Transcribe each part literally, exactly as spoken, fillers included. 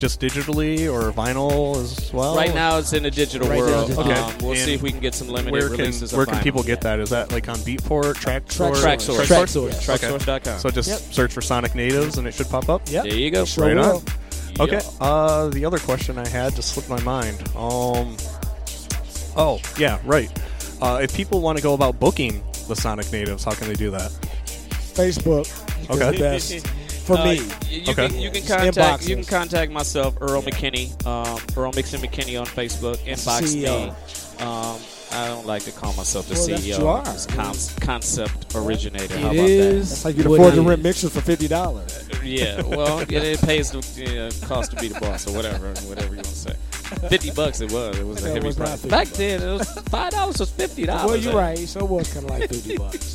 just digitally or vinyl as well? Right now, it's in the digital Right world. now, okay. Um, we'll And see if we can get some limited Where can releases. where of can vinyl. people get that? Is that like on Beatport, Track Track- Source? Tracksource. Tracksource. Tracksource dot com. So just Yep. search for Sonic Natives and it should pop up. Yep. There you go. Sure Right will. on. Okay. Uh, the other question I had just slipped my mind. Um. Oh yeah, right. Uh, if people want to go about booking the Sonic Natives, how can they do that? Facebook. Okay. Is the best for Uh, me. y- You Okay. can you can Just contact inbox you can us. contact myself, Earl McKinney, um, Earl Mixon McKinney on Facebook. Inbox C E O. me. Um, I don't like to call myself the Well, C that's E O. what you are. It's con- concept originator. How It about is. That's how you can what afford it to is. rent mixers for fifty dollars. that? Yeah. Well, it, it pays the uh, cost to be the boss or whatever, whatever you want to say. Fifty bucks it was. It was a It heavy was not price. fifty Back bucks. then, it was five dollars was fifty dollars. Well, you're right. So it was kind of like fifty bucks.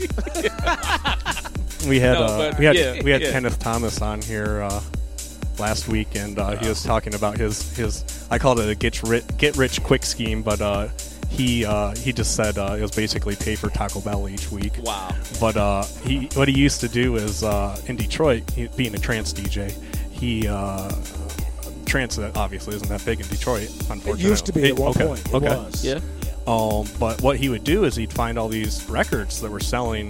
We had No, uh, but we had yeah, we had yeah. Kenneth Thomas on here uh, last week, and uh, he was talking about his his. I called it a get rich get rich quick scheme, but uh, he uh, he just said uh, it was basically pay for Taco Bell each week. Wow. But uh, he what he used to do is uh, in Detroit, he, being a trance D J, he uh, trance obviously isn't that big in Detroit. Unfortunately, It used to be at one okay, point. It okay. was. Yeah. Um, but what he would do is he'd find all these records that were selling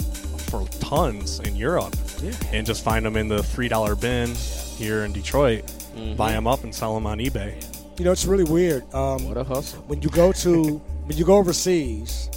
for tons in Europe, Yeah. and just find them in the three dollar bin here in Detroit, Mhm. buy them up and sell them on eBay. You know, it's really weird. Um, What a hustle. when you go to when you go overseas,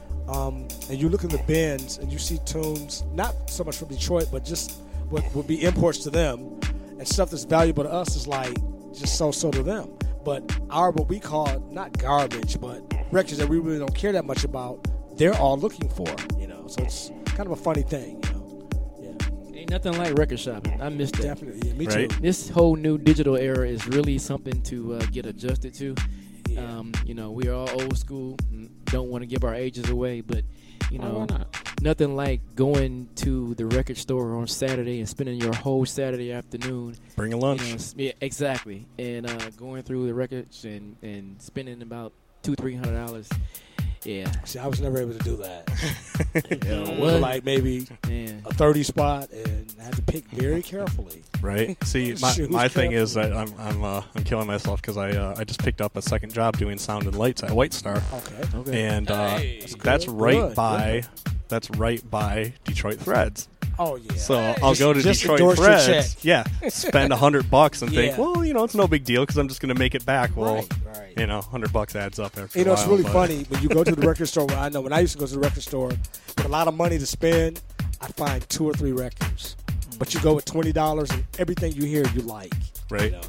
um, and you look in the bins and you see tunes, not so much from Detroit, but just what would be imports to them, and stuff that's valuable to us is like just so so to them. But our what we call not garbage, but records that we really don't care that much about, they're all looking for. You know, so it's kind of a funny thing. You know, yeah, Ain't nothing like record shopping. I missed that. definitely. Yeah, me Right. too. This whole new digital era is really something to uh, get adjusted to. Yeah. Um, you know, we are all old school. Don't want to give our ages away, but you Why know, not? nothing like going to the record store on Saturday and spending your whole Saturday afternoon. Bring a You lunch. know, s- yeah, exactly. And uh, going through the records and, and spending about two, three hundred dollars. Yeah, See, I was never able to do that. You know, What? for like maybe man. a thirty spot, and I had to pick very carefully. Right. See, my, Shoes my thing careful. is that I'm I'm uh, I'm killing myself because I uh, I just picked up a second job doing sound and lights at White Star, Okay. Okay. and uh, Hey. that's, That's good, right good, by that's right by Detroit Threads. Oh yeah. So I'll Just- go to just Detroit endorse your Threads, check. yeah, spend a hundred bucks and think, Yeah. well, you know, it's no big deal because I'm just going to make it back. Well, right, right. you know, hundred bucks adds up after You know, a it's while, really but- funny when you go to the record store. Where I know when I used to go to the record store with a lot of money to spend, I find two or three records. But you go with twenty dollars, and everything you hear you like. Right. You know?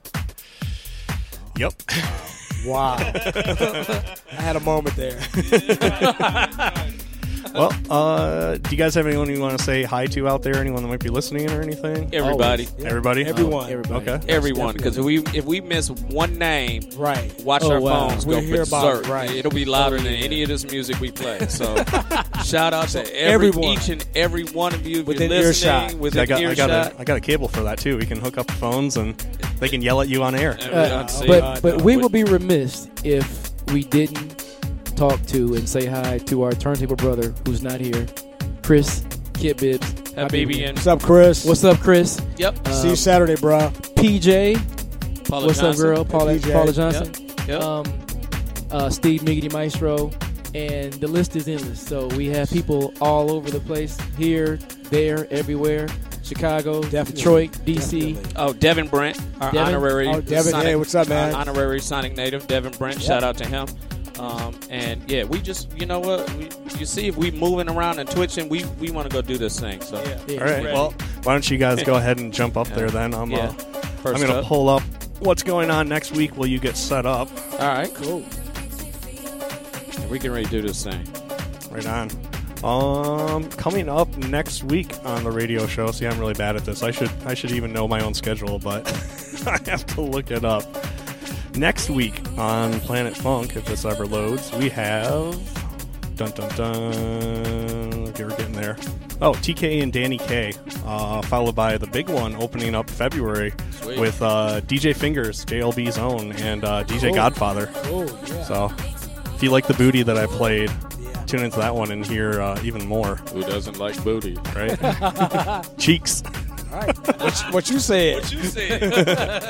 Yep. Wow. I had a moment there. Well, uh, do you guys have anyone you want to say hi to out there? Anyone that might be listening or anything? Everybody. Yeah. Everybody? Everyone. Everybody. Okay. Everyone, because if we if we miss one name, Right. watch Oh, our wow. phones We'll go hear about it, berserk. right. It'll be louder Oh, than yeah. any of this music we play. So, shout out to every, everyone. each and every one of you. If Within you're listening, earshot. within I got, I earshot. got a, I got a cable for that too. We can hook up the phones and they can yell at you on air. And, Uh, uh, see, but uh, but no. we would be remiss if we didn't talk to and say hi to our turntable brother who's not here, Chris Kid Bibbs. Habibi and What's up, Chris? What's up, Chris? yep, See you Um, Saturday, bro. P J. Paula What's Johnson. up, girl? Paula, P J. Paula Johnson. Yep. Um, uh, Steve Miggity Maestro, and the list is endless. So we have people all over the place, here, there, everywhere. Chicago, Definitely. Detroit, D C. Definitely. Oh, Devin Brent, our Devin? honorary Oh, Devin, Sonic, hey, what's up, man? uh, honorary Sonic native, Devin Brent. Yep. Shout out to him. Um, and yeah, we just, you know what, we, you see, if we moving around and twitching, we we want to go do this thing. So Yeah. Yeah. All right. Ready. Well, why don't you guys go ahead and jump up there then? I'm, yeah, uh, first I'm going to up. pull up what's going on next week while you get set up. All right, Cool. and we can ready to do this thing. Right on. Um, coming up next week on the radio show. See, I'm really bad at this. I should I should even know my own schedule, but I have to look it up. Next week on Planet Funk, if this ever loads, we have dun dun dun. Okay, we're getting there. Oh, T K and Danny K, uh, followed by the big one opening up February Sweet. with uh, D J Fingers, J L B's own, and uh, D J Cool. Godfather. Cool. Yeah. So, if you like the booty that I played, Yeah. tune into that one and hear uh, even more, Who doesn't like booty? right? Cheeks. All right. What, what you said. What you said?